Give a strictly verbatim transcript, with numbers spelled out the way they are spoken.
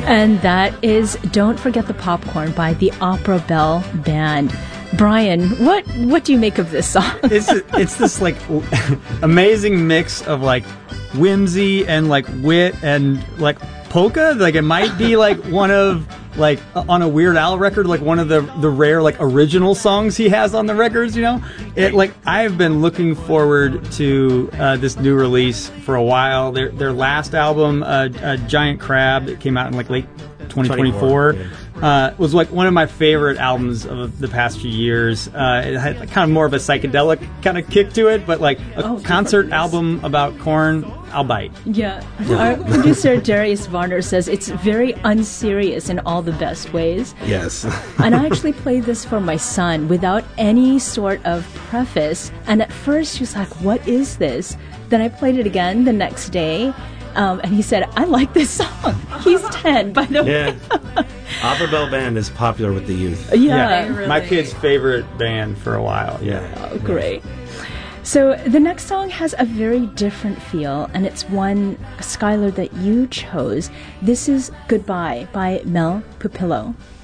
And that is Don't Forget the Popcorn by the Opera Bell Band. Brian, what what do you make of this song? It's it's this like amazing mix of like whimsy and like wit and like polka. Like it might be like one of like on a Weird Al record, like one of the the rare like original songs he has on the records. You know, it like I've been looking forward to uh, this new release for a while. Their their last album, uh, uh, Giant Crab, that came out in like late twenty twenty-four. Uh, was like one of my favorite albums of the past few years. Uh, it had kind of more of a psychedelic kind of kick to it, but like a oh, concert album about corn, I'll bite. Yeah. Our producer Darius Varner says it's very unserious in all the best ways. Yes. And I actually played this for my son without any sort of preface. And at first he was like, what is this? Then I played it again the next day. Um, and he said, I like this song. He's ten, by the Yeah. way. Opera Bell Band is popular with the youth. Yeah. Really... My kid's favorite band for a while. Yeah. Oh, great. So the next song has a very different feel, and it's one, Skylar, that you chose. This is Goodbye by Mel Pupillo.